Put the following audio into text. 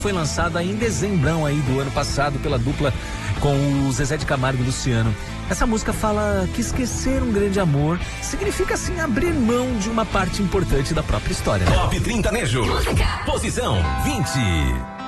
Foi lançada em dezembro aí do ano passado pela dupla com o Zezé de Camargo e Luciano. Essa música fala que esquecer um grande amor significa assim abrir mão de uma parte importante da própria história. Top 30 Nejo. Posição 20.